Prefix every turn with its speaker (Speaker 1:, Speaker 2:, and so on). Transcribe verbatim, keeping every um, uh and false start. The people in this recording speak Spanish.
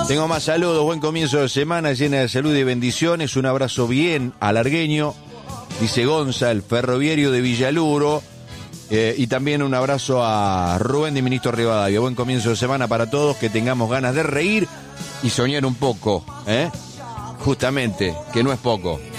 Speaker 1: Tengo más saludos, buen comienzo de semana, llena de salud y bendiciones. Un abrazo bien alargueño, dice Gonza, el ferroviario de Villaluro. Eh, y también un abrazo a Rubén de Ministro Rivadavia. Buen comienzo de semana para todos, que tengamos ganas de reír y soñar un poco, ¿eh? Justamente, que no es poco.